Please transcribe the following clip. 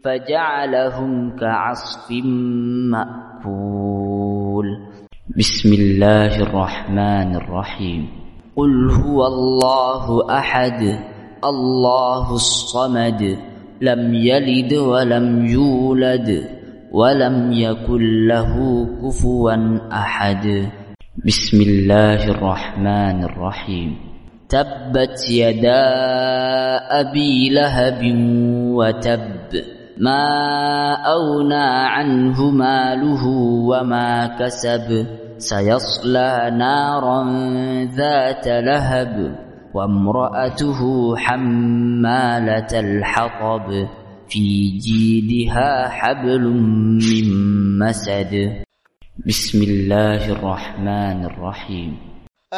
فجعلهم كعصف مأكول. بسم الله الرحمن الرحيم. قل هو الله أحد الله الصمد لم يلد ولم يولد ولم يكن له كفوا أحد. بسم الله الرحمن الرحيم. تبت يدا أبي لهب وتب ما أغنى عنه ماله وما كسب سيصلى نارا ذات لهب وامرأته حمالة الحطب في جيدها حبل من مسد. بسم الله الرحمن الرحيم.